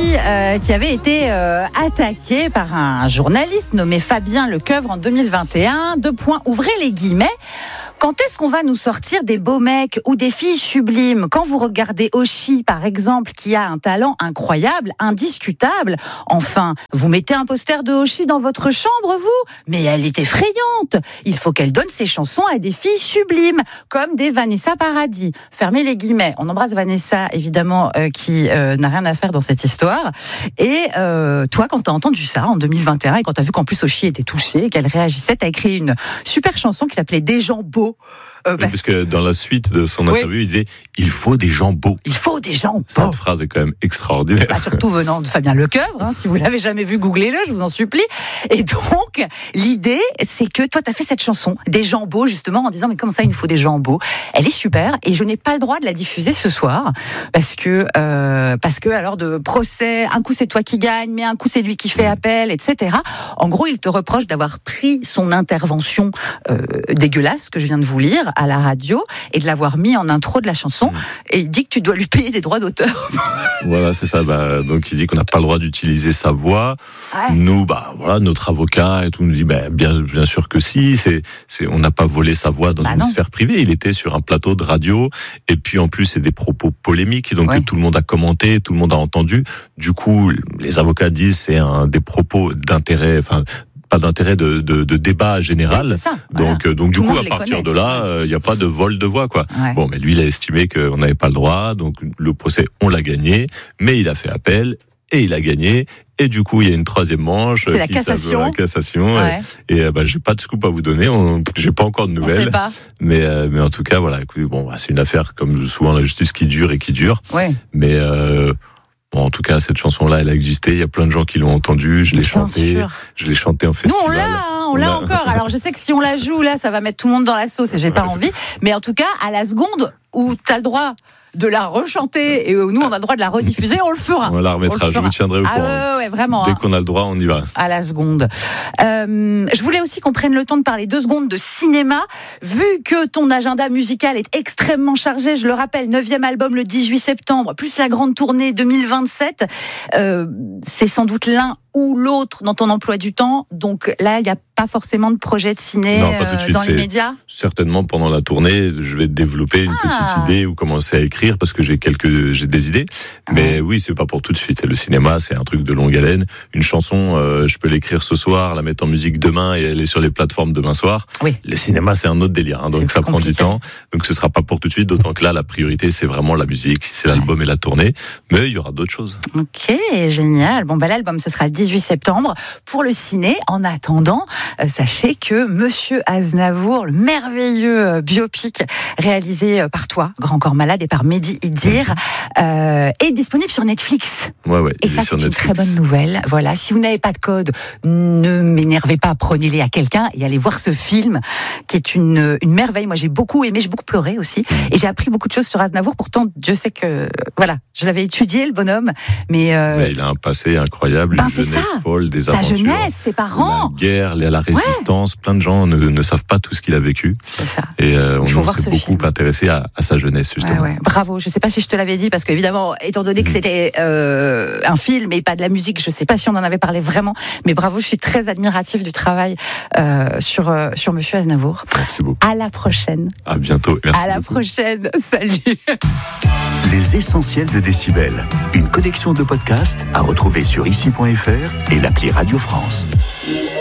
Auchy qui avait été attaqué par un journaliste nommé Fabien Lecoeuvre en 2021. Ouvrez les guillemets. Quand est-ce qu'on va nous sortir des beaux mecs ou des filles sublimes ? Quand vous regardez Auchy, par exemple, qui a un talent incroyable, indiscutable, enfin, vous mettez un poster de Auchy dans votre chambre, vous ? Mais elle est effrayante. Il faut qu'elle donne ses chansons à des filles sublimes, comme des Vanessa Paradis. Fermez les guillemets. On embrasse Vanessa, évidemment, qui n'a rien à faire dans cette histoire. Et toi, quand t'as entendu ça en 2021, et quand t'as vu qu'en plus Auchy était touchée, et qu'elle réagissait, t'as écrit une super chanson qui s'appelait Des gens beaux. Parce que dans la suite de son interview, il disait « Il faut des gens beaux ». Il faut des gens beaux. Cette phrase est quand même extraordinaire. Surtout venant de Fabien Lecoeuvre. Si vous l'avez jamais vu, googlez-le, je vous en supplie. Et donc, l'idée, c'est que toi, tu as fait cette chanson, Des gens beaux, justement, en disant « Mais comment ça, il nous faut des gens beaux ?» Elle est super et je n'ai pas le droit de la diffuser ce soir parce que alors de procès, un coup c'est toi qui gagne, mais un coup c'est lui qui fait appel, etc. En gros, il te reproche d'avoir pris son intervention dégueulasse que je viens de vous lire à la radio et de l'avoir mis en intro de la chanson et il dit que tu dois lui payer des droits d'auteur. Voilà, c'est ça. Donc il dit qu'on n'a pas le droit d'utiliser sa voix. Ouais. Nous, notre avocat et tout nous dit bien sûr que si. On n'a pas volé sa voix dans une sphère privée. Il était sur un plateau de radio et puis en plus c'est des propos polémiques donc tout le monde a commenté, tout le monde a entendu. Du coup, les avocats disent c'est des propos d'intérêt, pas d'intérêt de débat général. Oui, donc du coup, à partir de là, il n'y a pas de vol de voix, quoi. Ouais. Bon, mais lui, il a estimé qu'on n'avait pas le droit, donc le procès, on l'a gagné, mais il a fait appel et il a gagné. Et du coup, il y a une troisième manche. C'est la cassation. La cassation. Ouais. Et j'ai pas de scoop à vous donner. J'ai pas encore de nouvelles. On sait pas. Mais en tout cas, voilà. C'est une affaire comme souvent la justice qui dure et qui dure. Ouais. Mais en tout cas, cette chanson-là, elle a existé. Il y a plein de gens qui l'ont entendue. Je l'ai chantée en festival. Nous, on l'a encore. Alors, je sais que si on la joue, là, ça va mettre tout le monde dans la sauce et j'ai pas envie. Mais en tout cas, à la seconde où t'as le droit de la rechanter et nous, on a le droit de la rediffuser, on le fera. On la remettra. Je vous tiendrai au courant. Vraiment. Dès qu'on a le droit, on y va. À la seconde. Je voulais aussi qu'on prenne le temps de parler 2 secondes de cinéma. Vu que ton agenda musical est extrêmement chargé, je le rappelle, 9e album le 18 septembre, plus la grande tournée 2027, c'est sans doute l'un ou l'autre dans ton emploi du temps. Donc là, il n'y a pas forcément de projet de ciné dans les médias. Certainement, pendant la tournée, je vais développer une petite idée ou commencer à écrire parce que j'ai des idées. Mais oui, c'est pas pour tout de suite. Le cinéma, c'est un truc de longue haleine. Une chanson, je peux l'écrire ce soir, la mettre en musique demain et elle est sur les plateformes demain soir. Oui. Le cinéma, c'est un autre délire. Donc ça prend du temps. Donc ce sera pas pour tout de suite. D'autant que là, la priorité, c'est vraiment la musique, c'est l'album et la tournée. Mais il y aura d'autres choses. Ok, génial. Bon, l'album, ce sera le 18 septembre. Pour le ciné, en attendant, sachez que Monsieur Aznavour, le merveilleux biopic réalisé par toi, Grand Corps Malade, et par Mehdi Idir, est disponible sur Netflix. Ouais, et ça, c'est une très bonne nouvelle. Voilà, si vous n'avez pas de code, ne m'énervez pas, prenez-les à quelqu'un et allez voir ce film, qui est une merveille. Moi, j'ai beaucoup aimé, j'ai beaucoup pleuré aussi, et j'ai appris beaucoup de choses sur Aznavour. Pourtant, Dieu sait que, je l'avais étudié, le bonhomme, mais il a un passé incroyable, une jeunesse folle, des aventures. Sa jeunesse, ses parents. La guerre, la résistance, plein de gens ne savent pas tout ce qu'il a vécu. C'est ça. Et on s'est beaucoup intéressé à sa jeunesse, justement. Ouais. Bravo, je sais pas si je te l'avais dit, parce qu'évidemment, étant donné que c'était un film et pas de la musique, je sais pas si on en avait parlé vraiment, mais bravo, je suis très admirative du travail sur Monsieur Aznavour. Merci beaucoup. À la prochaine. À bientôt. Merci à la prochaine. Salut. Les essentiels de Décibel. Une collection de podcasts à retrouver sur ici.fr et l'appli Radio France.